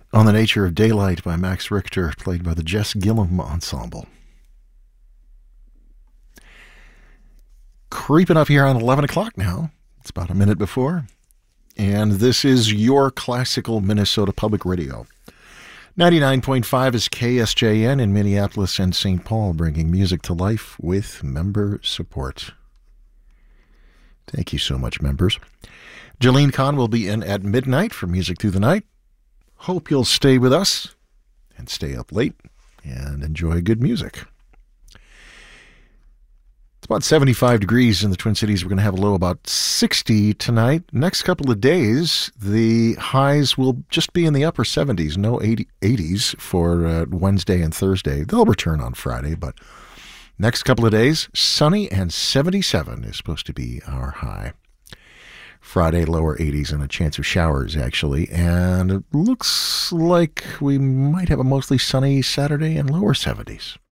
On the Nature of Daylight by Max Richter, played by the Jess Gillum Ensemble. Creeping up here on 11 o'clock now. It's about a minute before. And this is your classical Minnesota Public Radio. 99.5 is KSJN in Minneapolis and St. Paul, bringing music to life with member support. Thank you so much, members. Jolene Kahn will be in at midnight for Music Through the Night. Hope you'll stay with us and stay up late and enjoy good music. It's about 75 degrees in the Twin Cities. We're going to have a low about 60 tonight. Next couple of days, the highs will just be in the upper 70s, no 80s for Wednesday and Thursday. They'll return on Friday, but next couple of days, sunny and 77 is supposed to be our high. Friday, lower 80s and a chance of showers, actually. And it looks like we might have a mostly sunny Saturday and lower 70s.